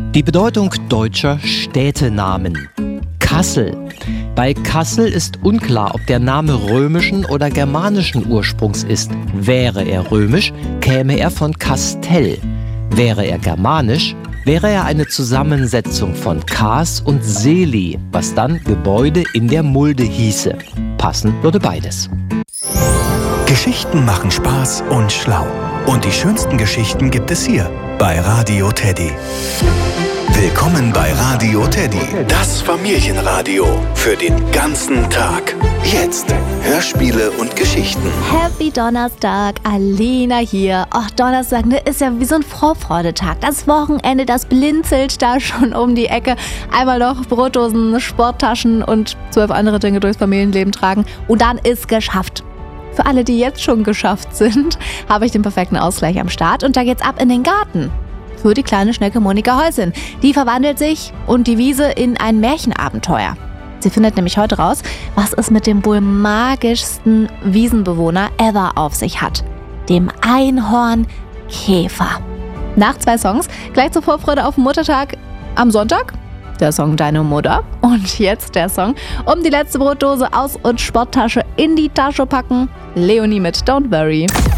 Die Bedeutung deutscher Städtenamen. Kassel. Bei Kassel ist unklar, ob der Name römischen oder germanischen Ursprungs ist. Wäre er römisch, käme er von Kastell. Wäre er germanisch, wäre er eine Zusammensetzung von Kas und Seli, was dann Gebäude in der Mulde hieße. Passen würde beides. Geschichten machen Spaß und schlau. Und die schönsten Geschichten gibt es hier bei Radio Teddy. Willkommen bei Radio Teddy, das Familienradio für den ganzen Tag. Jetzt Hörspiele und Geschichten. Happy Donnerstag, Alena hier. Ach, Donnerstag, ist ja wie so ein Vorfreudetag. Das Wochenende, das blinzelt da schon um die Ecke. Einmal noch Brotdosen, Sporttaschen und 12 andere Dinge durchs Familienleben tragen. Und dann ist geschafft. Für alle, die jetzt schon geschafft sind, habe ich den perfekten Ausgleich am Start. Und da geht's ab in den Garten. Für die kleine Schnecke Monika Häuschen. Die verwandelt sich und die Wiese in ein Märchenabenteuer. Sie findet nämlich heute raus, was es mit dem wohl magischsten Wiesenbewohner ever auf sich hat. Dem Einhornkäfer. Nach 2 Songs, gleich zur Vorfreude auf den Muttertag am Sonntag. Der Song Deine Mutter. Und jetzt der Song, um die letzte Brotdose aus und Sporttasche in die Tasche packen. Leonie mit Don't Worry.